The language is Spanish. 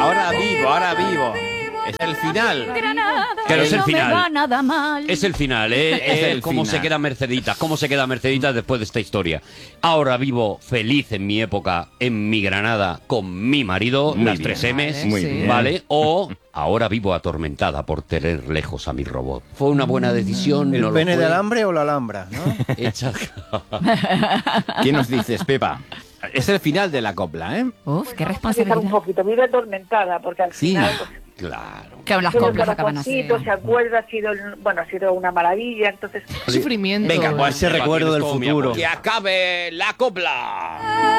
ahora vivo. Es el final. Pero es el no me va final. nada mal. Es el final, Es el cómo final. se queda Mercedita, cómo se queda Mercedita después de esta historia. Ahora vivo feliz en mi época, en mi Granada, con mi marido, Muy las bien. 3 M's, Muy Sí. bien. ¿vale? O ahora vivo atormentada por tener lejos a mi robot. ¿Fue una buena decisión? ¿El ¿No lo pene fue? de alambre o la alhambra? ¿No? Hecha- ¿Qué nos dices, Pepa? Es el final de la copla, ¿eh? Uf, qué Un responsabilidad. poquito, vive atormentada, porque al Sí. final pues, Claro. Que las tiene un coplas acaban así. corazoncito, se acuerda, ha sido una maravilla, entonces Sufrimiento. Venga, pues ese Pepa, recuerdo tienes del todo mi futuro. apoyo. Que acabe la copla.